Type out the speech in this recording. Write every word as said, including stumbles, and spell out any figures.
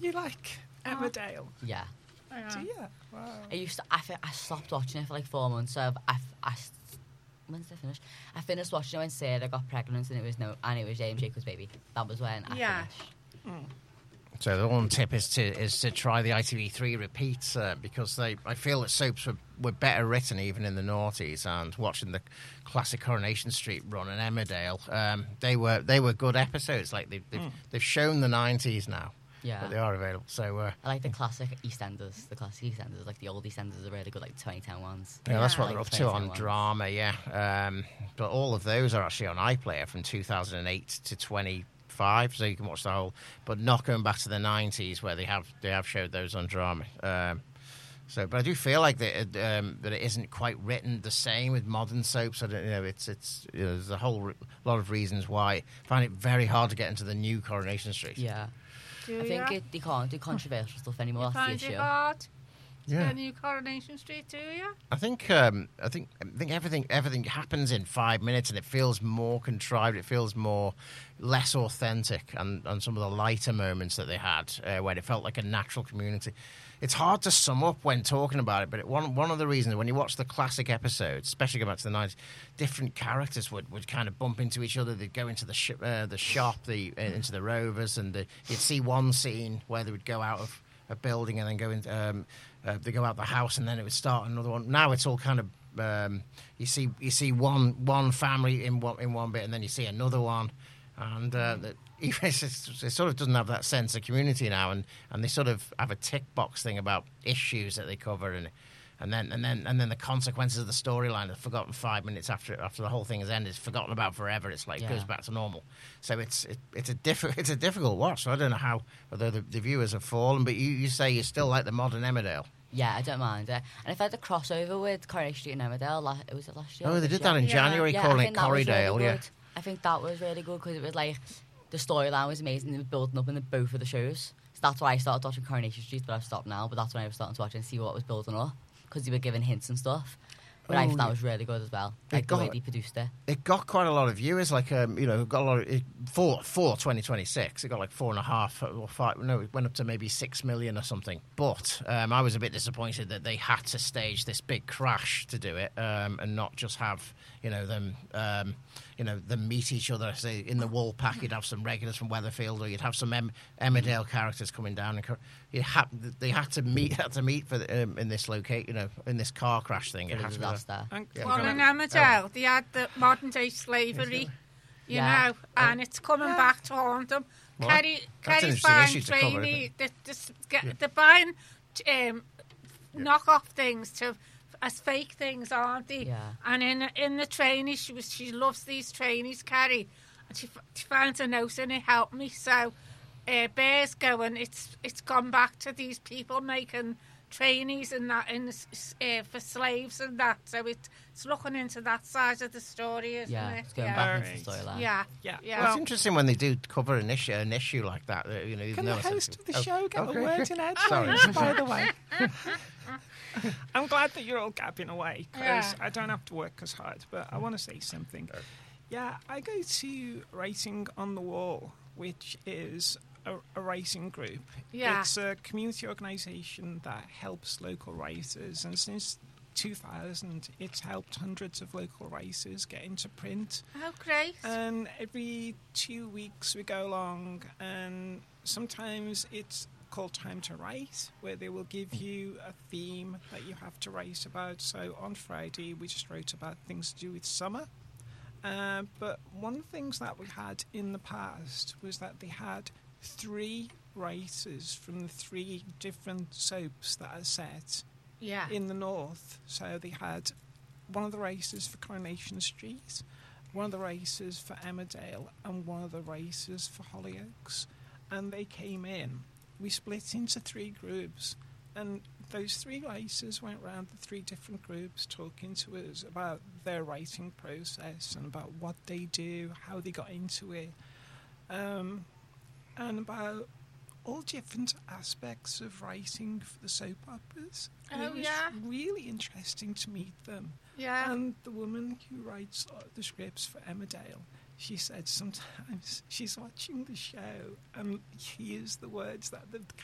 You like Emmerdale? Yeah. Do you? Wow. I used to. I, fi- I stopped watching it for like four months. So I, I, I when did I finish? I finished watching it when Sarah got pregnant, and it was no, and it was James Jacobs' baby. That was when I Yeah. finished. Mm. So the one tip is to is to try the I T V three repeats uh, because they I feel that soaps were, were better written even in the noughties, and watching the classic Coronation Street run and Emmerdale, um, they were they were good episodes. Like they've they've, mm. they've shown the nineties now. Yeah, but they are available. So uh, I like the classic EastEnders. The classic EastEnders, like the old EastEnders, are really good, like twenty ten ones. Yeah, yeah. That's what like they're up to on ones. drama. Yeah, um, but all of those are actually on iPlayer from two thousand eight to twenty-five, so you can watch the whole. But not going back to the nineties where they have they have showed those on drama. Um, so, but I do feel like that um, that it isn't quite written the same with modern soaps. I don't you know. It's it's you know, there's a whole re- lot of reasons why I find it very hard to get into the new Coronation Street. Yeah. Do I think it, they can't do controversial stuff anymore. You That's find the it issue. hard to Yeah. get a new Coronation Street, do you? I think um, I think I think everything everything happens in five minutes, and it feels more contrived. It feels more less authentic, and, and some of the lighter moments that they had, uh, where it felt like a natural community. It's hard to sum up when talking about it, but it, one one of the reasons when you watch the classic episodes, especially going back to the nineties, different characters would, would kind of bump into each other. They'd go into the sh- uh, the shop, the uh, into the Rovers, and the, you'd see one scene where they would go out of a building and then go into um, uh, they go out the house, and then it would start another one. Now it's all kind of um, you see you see one one family in one in one bit, and then you see another one, and uh, the, it sort of doesn't have that sense of community now, and, and they sort of have a tick box thing about issues that they cover, and and then and then and then the consequences of the storyline are forgotten five minutes after after the whole thing has ended. It's forgotten about forever. It's like yeah. it goes back to normal. So it's it, it's a diff- it's a difficult watch. So I don't know how whether the, the viewers have fallen, but you, you say you still like the modern Emmerdale. Yeah, I don't mind it. And if I had the crossover with Coronation Street and Emmerdale, la- it was it last year? Oh, they did that in yeah. January, yeah, calling I it think that was Corriedale. really Yeah. good. I think that was really good because it was like the storyline was amazing. They were building up in the, both of the shows. So that's why I started watching Coronation Street, but I've stopped now. But that's when I was starting to watch and see what was building up because they were giving hints and stuff. But oh, I thought that yeah. was really good as well. It Like the got- way they produced it. It got quite a lot of viewers, like um, you know, got a lot of, it, for for twenty twenty-six. It got like four and a half or five. No, it went up to maybe six million or something. But um, I was a bit disappointed that they had to stage this big crash to do it, um, and not just have you know them, um, you know, them meet each other. Say in the Wool Pack, you'd have some regulars from Weatherfield, or you'd have some em- Emmerdale characters coming down. And co- you had they had to meet had to meet for the, um, in this locate, you know, in this car crash thing. It For had the to be like- disaster. And Yeah. Well, gonna- in Emmerdale, they had the modern day slavery, you Yeah. know, and it's coming back to haunt them. What? Kerry, That's an Kerry's interesting buying issue to cover, trainee, isn't the, the, get, Yeah. they're buying um, knock-off things to as fake things, aren't they? Yeah. And in in the trainees, she was she loves these trainees, Kerry, and she, f- she finds a note in it, help me. So uh, Bear's going, it's it's gone back to these people making trainees and that in uh, for slaves and that. So it, it's looking into that side of the story, isn't Yeah, it? it's going yeah. back Right. into the storyline. Yeah, Yeah. yeah. Well, it's Well, interesting when they do cover an issue, an issue like that. uh, You know, even Can though the it's a- host of the Oh, show get okay. a word in Sorry. edgeways, by the way? I'm glad that you're all gabbing away because Yeah. I don't have to work as hard, but I want to say something. Yeah, I go to Racing on the Wall, which is a, a racing group. Yeah. It's a community organisation that helps local racers, and since two thousand, it's helped hundreds of local racers get into print. Oh, great. And every two weeks we go along, and sometimes it's called Time to Write, where they will give you a theme that you have to write about. So on Friday, we just wrote about things to do with summer. Uh, but one of the things that we had in the past was that they had three writers from the three different soaps that are set yeah. in the north. So they had one of the races for Coronation Street, one of the races for Emmerdale, and one of the races for Hollyoaks. And they came in. We split into three groups, and those three races went round the three different groups talking to us about their writing process and about what they do, how they got into it, um, and about all different aspects of writing for the soap operas. And Oh, it was yeah. really interesting to meet them. Yeah. And the woman who writes uh, the scripts for Emmerdale, she said sometimes she's watching the show and hears the words that the